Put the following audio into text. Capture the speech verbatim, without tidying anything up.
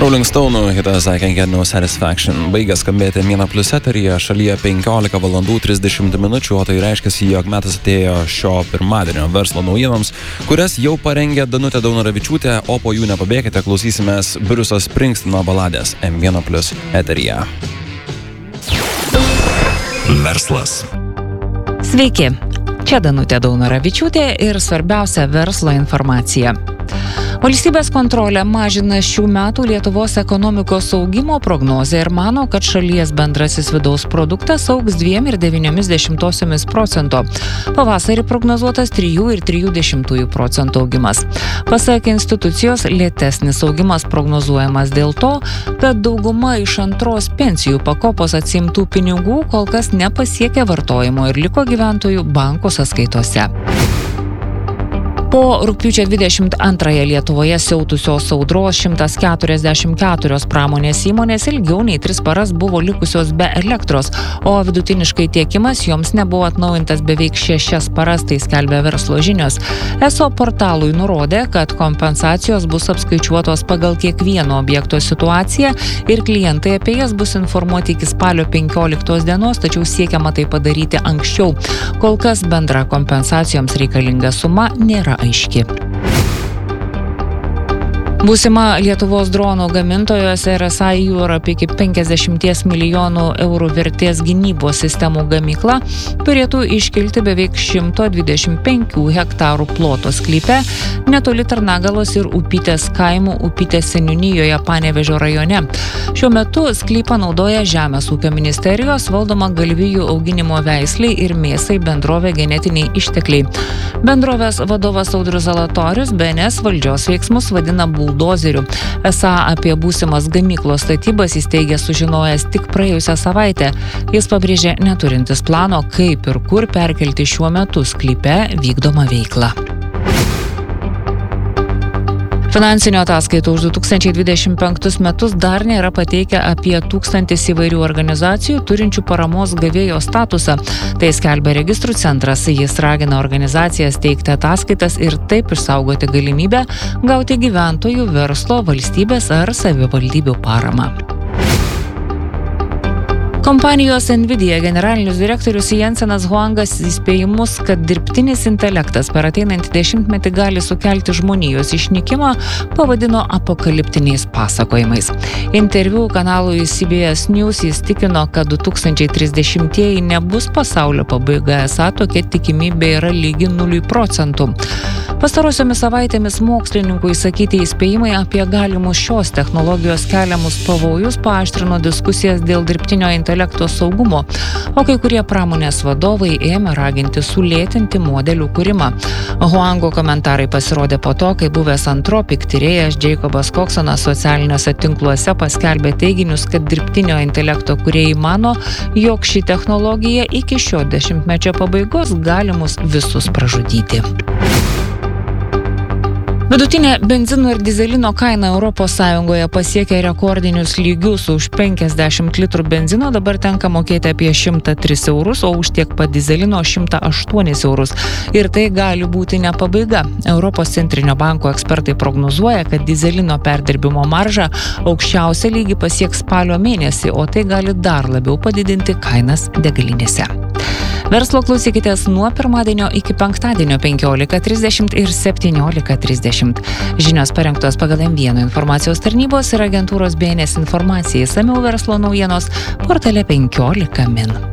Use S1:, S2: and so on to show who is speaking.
S1: Rolling Stone'ų hitas I Can't Get No Satisfaction baigė skambėti Mėna Plus eteryje šalyje penkiolika valandų trisdešimt minučių, o tai reiškia, jog metas atėjo šio pirmadienio verslo naujienoms, kurias jau parengė Danutė Daunoravičiūtė, o po jų nepabėkite, klausysimės Bruce'o Springsteeno baladės M vienas Plus eteryje.
S2: Verslas.
S3: Sveiki, čia Danutė Daunoravičiūtė ir svarbiausia verslo informacija. Valstybės kontrolė mažina šių metų Lietuvos ekonomikos augimo prognozę ir mano, kad šalies bendrasis vidaus produktas augs dviem ir devyniomis dešimtosiomis procento. Pavasarį prognozuotas trijų ir trijų dešimtųjų procentų augimas. Pasak institucijos, lėtesnis augimas prognozuojamas dėl to, kad dauguma iš antros pensijų pakopos atsiimtų pinigų kol kas nepasiekė vartojimo ir liko gyventojų bankų sąskaitose. Po rugpjūčio dvidešimt antrąją Lietuvoje siautusios audros šimtas keturiasdešimt keturios pramonės įmonės ilgiau nei tris paras buvo likusios be elektros, o vidutiniškai tiekimas joms nebuvo atnaujintas beveik šešias paras, tai skelbia Verslo žinios. Eso portalui nurodė, kad kompensacijos bus apskaičiuotos pagal kiekvieno objekto situaciją ir klientai apie jas bus informuoti iki spalio penkioliktos dienos, tačiau siekiama tai padaryti anksčiau. Kol kas bendra kompensacijoms reikalinga suma nėra aiški. Būsima Lietuvos dronų gamintojos R S I Europe iki penkiasdešimt milijonų eurų vertės gynybos sistemų gamykla turėtų iškilti beveik šimto dvidešimt penkių hektarų ploto sklype netoli Tarnagalos ir Upytės kaimų Upytės seniūnijoje Panevėžio rajone. Šiuo metu sklypą naudoja Žemės ūkio ministerijos valdoma galvijų auginimo veisliai ir mėsai bendrovė Genetiniai ištekliai. Bendrovės vadovas Audrius Zalatorius B N S valdžios veiksmus vadina buldozeriu. Esą apie būsimas gamyklos statybas jis teigia sužinojęs tik praėjusią savaitę. Jis pabrėžė neturintis plano, kaip ir kur perkelti šiuo metu sklype vykdomą veiklą. Finansinių ataskaitų už du tūkstančiai dvidešimt penktus metus dar nėra pateikę apie tūkstantis įvairių organizacijų turinčių paramos gavėjo statusą. Tai skelbia registrų centras. Jis ragina organizacijas teikti ataskaitas ir taip išsaugoti galimybę gauti gyventojų, verslo, valstybės ar savivaldybių paramą. Kompanijos Nvidia generalinis direktorius Jensenas Huangas įspėjimus, kad dirbtinis intelektas per ateinantį dešimtmetį gali sukelti žmonijos išnykimą, pavadino apokaliptiniais pasakojimais. Interviu kanalui C B S News jis tikino, kad du tūkstančiai trisdešimtieji nebus pasaulio pabaiga, esą tokia tikimybė yra lygi nuliui procentų. Pastarosiomis savaitėmis mokslininkų įsakyti įspėjimai apie galimus šios technologijos keliamus pavojus paaštrino diskusijas dėl dirbtinio intelekto saugumo, o kai kurie pramonės vadovai ėmė raginti sulėtinti modelių kūrimą. Huango komentarai pasirodė po to, kai buvęs Anthropic tyrėjas Jacobas Coxonas socialiniuose tinkluose paskelbė teiginius, kad dirbtinio intelekto kūrėjai mano, jog ši technologija iki šio dešimtmečio pabaigos gali mus visus pražudyti. Vidutinė benzino ir dizelino kaina Europos Sąjungoje pasiekė rekordinius lygius. Už penkiasdešimt litrų benzino dabar tenka mokėti apie šimtą tris eurus, o už tiek pat dizelino šimtą aštuonis eurus. Ir tai gali būti ne pabaiga. Europos centrinio banko ekspertai prognozuoja, kad dizelino perdirbimo marža aukščiausią lygį pasieks spalio mėnesį, o tai gali dar labiau padidinti kainas degalinėse. Verslo klausykitės nuo pirmadienio iki penktadienio penkiolika trisdešimt ir septyniolika trisdešimt. Žinios parengtos pagal M vienas informacijos tarnybos ir agentūros B N S informacijai. Išsamiau verslo naujienos portale penkiolika min.